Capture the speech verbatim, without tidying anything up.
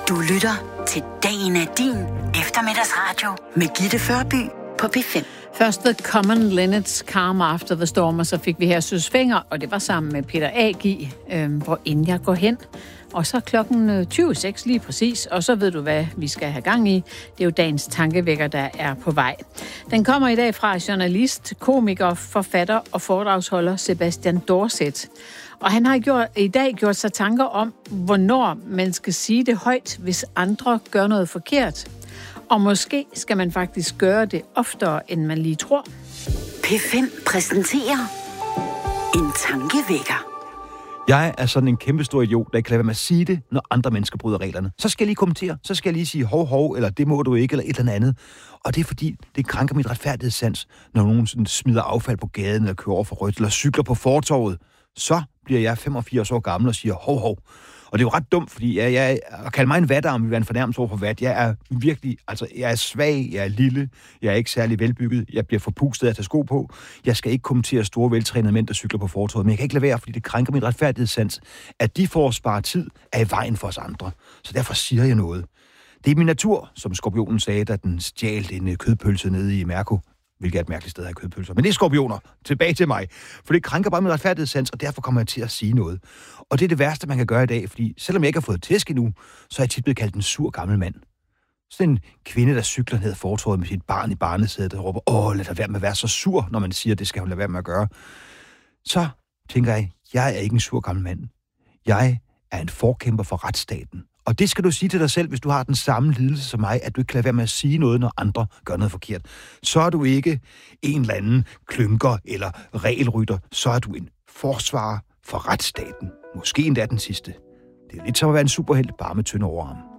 Du lytter til Dagen er din eftermiddagsradio med Gitte Førby på P fem. Først The Common Linnets Calm After the Storm, og så fik vi her Søs Fenger, og det var sammen med Peter Agi, øh, hvor end jeg går hen. Og så klokken tyve seks lige præcis, og så ved du, hvad vi skal have gang i. Det er jo dagens tankevækker, der er på vej. Den kommer i dag fra journalist, komiker, forfatter og foredragsholder Sebastian Dorset. Og han har gjort, i dag gjort sig tanker om, hvornår man skal sige det højt, hvis andre gør noget forkert. Og måske skal man faktisk gøre det oftere, end man lige tror. P fem præsenterer en tankevækker. Jeg er sådan en kæmpe stor idiot, der ikke kan lade være med at sige det, når andre mennesker bryder reglerne. Så skal jeg lige kommentere, så skal jeg lige sige hov, hov, eller det må du ikke, eller et eller andet. Og det er fordi, det krænker mit retfærdighedssans, når nogen sådan smider affald på gaden, eller kører over for rødt, eller cykler på fortovet. Så bliver jeg femogfirs år gammel og siger hov, hov. Og det er jo ret dumt, fordi jeg, jeg at kalde mig en vatarm vil være en fornærmelse over for vat. Jeg er virkelig, altså jeg er svag, jeg er lille, jeg er ikke særlig velbygget, jeg bliver forpustet af at tage sko på. Jeg skal ikke kommentere store veltrænede mænd, der cykler på fortovet, men jeg kan ikke lade være, fordi det krænker mit retfærdighedssans, at de får at spare tid er i vejen for os andre. Så derfor siger jeg noget. Det er min natur, som skorpionen sagde, da den stjal en kødpølse nede i Mærko. Hvilket er et mærkeligt sted at have kødpølser. Men det er skorpioner. Tilbage til mig. For det krænker bare min retfærdighedssans, og derfor kommer jeg til at sige noget. Og det er det værste, man kan gøre i dag, fordi selvom jeg ikke har fået tæsk endnu, så er jeg tit blevet kaldt en sur gammel mand. Sådan en kvinde, der cykler ned ad fortovet med sit barn i barnesædet, der råber, åh, lad da være med at være så sur, når man siger, det skal hun lade være med at gøre. Så tænker jeg, jeg er ikke en sur gammel mand. Jeg er en forkæmper for retsstaten. Og det skal du sige til dig selv, hvis du har den samme lidelse som mig, at du ikke kan lade være med at sige noget, når andre gør noget forkert. Så er du ikke en eller anden klynker eller regelrytter. Så er du en forsvarer for retsstaten. Måske endda den sidste. Det er lidt som at være en superhelt, bare med tynde overarm.